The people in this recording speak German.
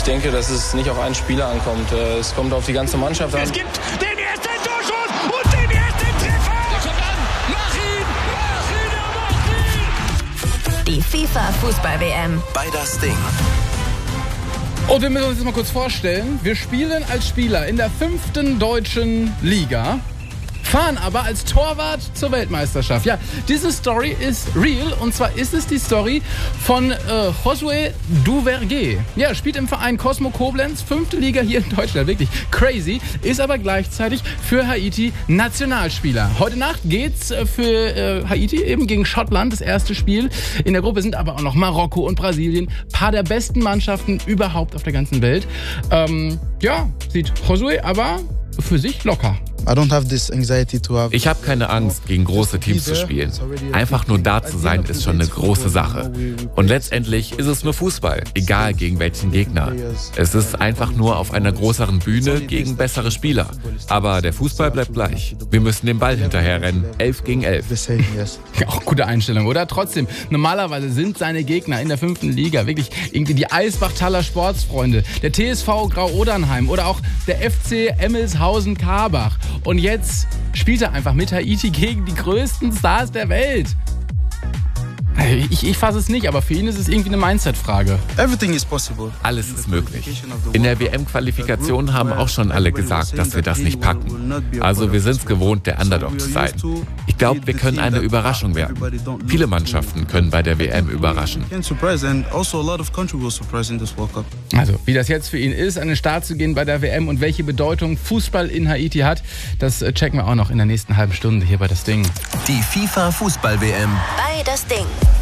denke, dass es nicht auf einen Spieler ankommt. Es kommt auf die ganze Mannschaft an. Es gibt den ersten Torschuss und den ersten Treffer. Der kommt an. Mach ihn. Die FIFA-Fußball-WM. Bei das Ding. Und wir müssen uns jetzt mal kurz vorstellen, wir spielen als Spieler in der 5. deutschen Liga, fahren aber als Torwart zur Weltmeisterschaft. Ja, diese Story ist real und zwar ist es die Story von Josué Duvergé. Ja, spielt im Verein Cosmo Koblenz, 5. Liga hier in Deutschland, wirklich crazy, ist aber gleichzeitig für Haiti Nationalspieler. Heute Nacht geht's für Haiti eben gegen Schottland, das erste Spiel. In der Gruppe sind aber auch noch Marokko und Brasilien, paar der besten Mannschaften überhaupt auf der ganzen Welt. Ja, sieht Josué aber für sich locker. Ich habe keine Angst, gegen große Teams zu spielen. Einfach nur da zu sein, ist schon eine große Sache. Und letztendlich ist es nur Fußball, egal gegen welchen Gegner. Es ist einfach nur auf einer größeren Bühne gegen bessere Spieler. Aber der Fußball bleibt gleich. Wir müssen den Ball hinterher rennen, 11 gegen 11. Auch gute Einstellung, oder? Trotzdem, normalerweise sind seine Gegner in der 5. Liga wirklich irgendwie die Eisbachtaler Sportsfreunde, der TSV Grau-Odernheim oder auch der FC Emmelshausen-Karbach. Und jetzt spielt er einfach mit Haiti gegen die größten Stars der Welt. Ich fasse es nicht, aber für ihn ist es irgendwie eine Mindset-Frage. Alles ist möglich. In der WM-Qualifikation haben auch schon alle gesagt, dass wir das nicht packen. Also wir sind es gewohnt, der Underdog zu sein. Ich glaube, wir können eine Überraschung werden. Viele Mannschaften können bei der WM überraschen. Also, wie das jetzt für ihn ist, an den Start zu gehen bei der WM und welche Bedeutung Fußball in Haiti hat, das checken wir auch noch in der nächsten halben Stunde hier bei Das Ding. Die FIFA-Fußball-WM. Bei das Ding.